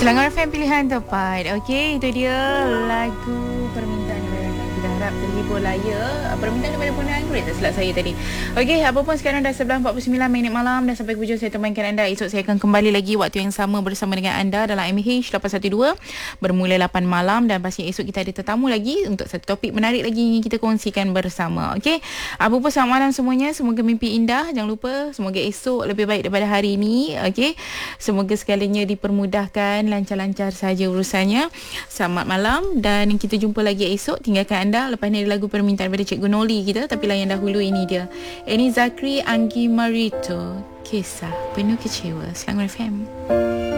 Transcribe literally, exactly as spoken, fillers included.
Selangor F M pilihan tepat. Okey, itu dia lagu permintaan daripada anda. Kita harap terhibur lah ya. Permintaan daripada Puna Anggrek tak silap saya tadi. Okey, apa pun sekarang dah sebelas empat puluh sembilan minit malam dan sampai hujung saya temankan anda. Esok saya akan kembali lagi waktu yang sama bersama dengan anda dalam M H lapan satu dua bermula lapan malam, dan pastinya esok kita ada tetamu lagi untuk satu topik menarik lagi yang kita kongsikan bersama. Okey, apa pun selamat malam semuanya. Semoga mimpi indah. Jangan lupa, semoga esok lebih baik daripada hari ini. Okey, semoga segalanya dipermudahkan, lancar-lancar saja urusannya. Selamat malam dan kita jumpa lagi esok. Tinggalkan anda. Lepas ni ada lagu permintaan daripada Cikgu Noli kita, tapi lah yang dahulu ini dia Eni Zakri, Anggi Marito, Kisah Penuh Kecewa. Selangor F M.